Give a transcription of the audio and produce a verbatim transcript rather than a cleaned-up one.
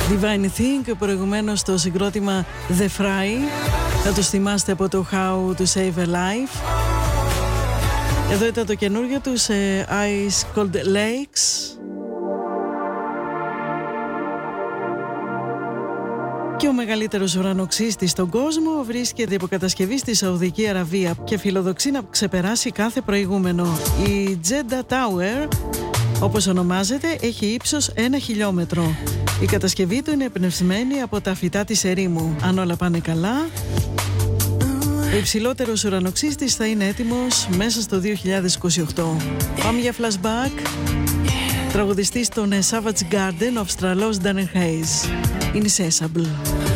Divine Thing, προηγουμένως το συγκρότημα The Fry. Θα τους θυμάστε από το How to Save a Life. Εδώ ήταν το καινούργιο τους, ε, Ice Cold Lakes. Και ο μεγαλύτερος ουρανοξύστης στον κόσμο βρίσκεται υπό κατασκευή στη Σαουδική Αραβία και φιλοδοξεί να ξεπεράσει κάθε προηγούμενο. Η Jeddah Tower, όπως ονομάζεται, έχει ύψος ένα χιλιόμετρο. Η κατασκευή του είναι εμπνευσμένη από τα φυτά της ερήμου. Αν όλα πάνε καλά, ο υψηλότερος ουρανοξύστης θα είναι έτοιμος μέσα στο δύο χιλιάδες είκοσι οκτώ. Πάμε για flashback. Τραγουδιστής των Savage Garden, ο Αυστραλός Danner Hayes. Insatiable.